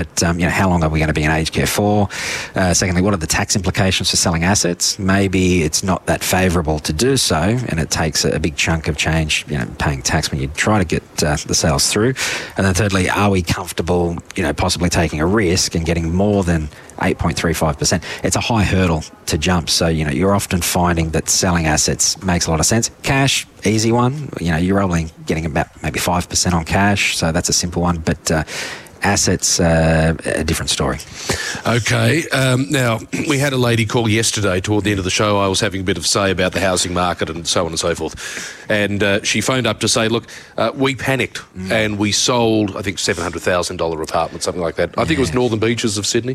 how long are we going to be in aged care for? Secondly, what are the tax implications for selling assets? Maybe it's not that favourable to do so, and it takes a big chunk of change, paying tax when you try to get the sales through. And then thirdly, are we comfortable, possibly taking a risk and getting more than 8.35%? It's a high hurdle to jump. So, you're often finding that selling assets makes a lot of sense. Cash, easy one. You're only getting about maybe 5% on cash, so that's a simple one. But assets, a different story. Okay. Now, we had a lady call yesterday toward the end of the show. I was having a bit of say about the housing market and so on and so forth. And she phoned up to say, look, we panicked and we sold, I think, $700,000 apartment, something like that. I think it was Northern Beaches of Sydney.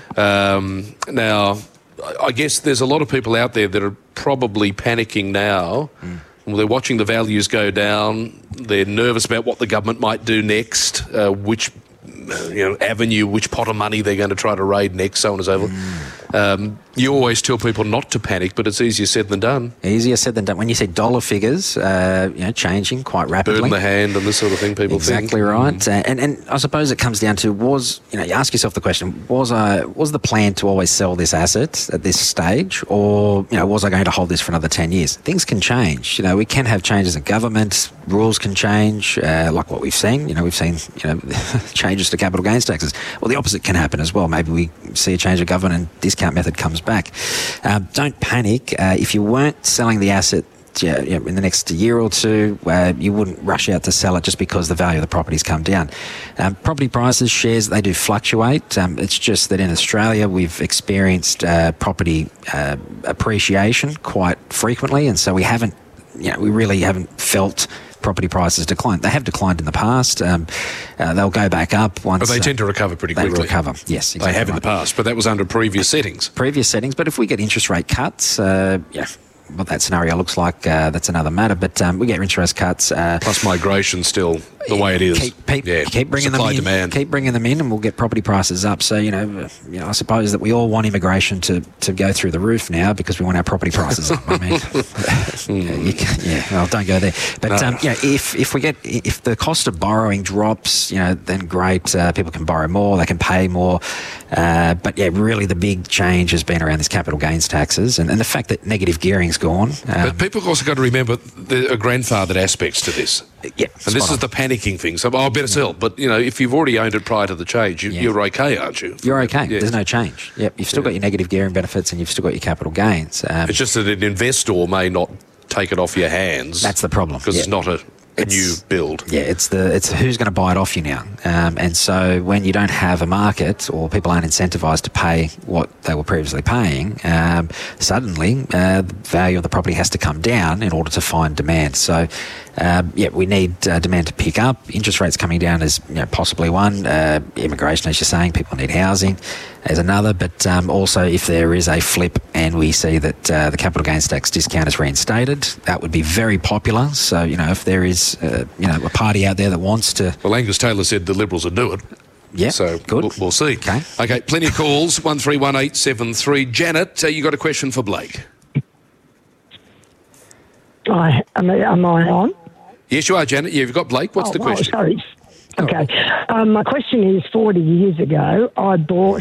Now, I guess there's a lot of people out there that are probably panicking now. Well, they're watching the values go down. They're nervous about what the government might do next, which avenue, which pot of money they're going to try to raid next, so on and so forth. You always tell people not to panic, but it's easier said than done. Easier said than done. When you see dollar figures, changing quite rapidly. Bird in the hand and this sort of thing, people think. Exactly right. And I suppose it comes down to you ask yourself the question, was the plan to always sell this asset at this stage, or, was I going to hold this for another 10 years? Things can change. We can have changes in government, rules can change, like what we've seen. We've seen, changes to capital gains taxes. Well, the opposite can happen as well. Maybe we see a change of government and discount method comes back. Don't panic. If you weren't selling the asset in the next year or two, you wouldn't rush out to sell it just because the value of the property's come down. Property prices, shares, they do fluctuate. It's just that in Australia we've experienced property appreciation quite frequently, and so we really haven't felt property prices decline. They have declined in the past. They'll go back up once. But they tend to recover pretty quickly. They recover, yes. Exactly they have in the past, but that was under previous settings. But if we get interest rate cuts, what that scenario looks like, that's another matter. But we get interest cuts. Plus migration still the way it is. Keep bringing them in. Demand. Keep bringing them in, and we'll get property prices up. So I suppose that we all want immigration to go through the roof now because we want our property prices up. I mean, don't go there. But if the cost of borrowing drops, then great. People can borrow more. They can pay more. But really, the big change has been around this capital gains taxes and the fact that negative gearing's gone. But people also got to remember there are grandfathered aspects to this. Yeah, and this is the panicking thing. So I better sell. But if you've already owned it prior to the change, you're okay, aren't you? You're okay. Yeah. There's no change. Yep, you've still got your negative gearing benefits, and you've still got your capital gains. It's just that an investor may not take it off your hands. That's the problem because it's not a new build. Yeah, it's who's going to buy it off you now. And so when you don't have a market or people aren't incentivised to pay what they were previously paying, suddenly the value of the property has to come down in order to find demand. So we need demand to pick up. Interest rates coming down is possibly one. Immigration, as you're saying, people need housing as another. But also if there is a flip and we see that the capital gains tax discount is reinstated, that would be very popular. So, if there is a party out there that wants to... Well, Angus Taylor said the Liberals would do it. Yeah, so good. We'll see. Okay, plenty of calls, 131873. Janet, you got a question for Blake? Am I on? Yes, you are, Janet. You've got Blake. What's the question? Sorry. Okay. My question is, 40 years ago, I bought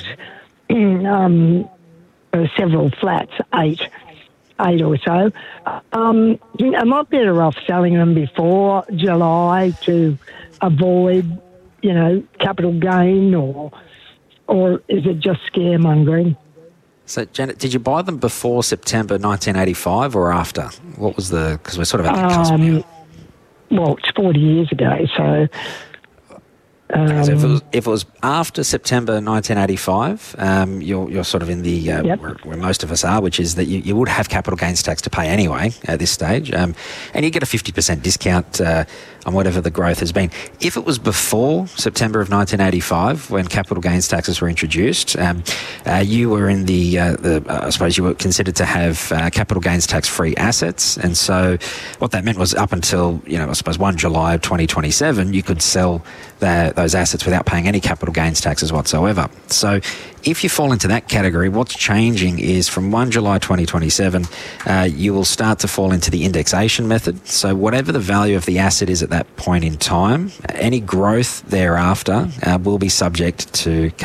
several flats, eight or so. Am I better off selling them before July to avoid, capital gain, or is it just scaremongering? So, Janet, did you buy them before September 1985 or after? What was because we're sort of at the cusp now. Well, it's 40 years ago, so... So if it was after September 1985, you're sort of in the where most of us are, which is that you would have capital gains tax to pay anyway at this stage, and you get a 50% discount on whatever the growth has been. If it was before September of 1985, when capital gains taxes were introduced, you were in I suppose you were considered to have capital gains tax-free assets, and so what that meant was up until I suppose 1 July of 2027, you could sell get those assets without paying any capital gains taxes whatsoever. So if you fall into that category, what's changing is from 1 July 2027, you will start to fall into the indexation method. So whatever the value of the asset is at that point in time, any growth thereafter will be subject to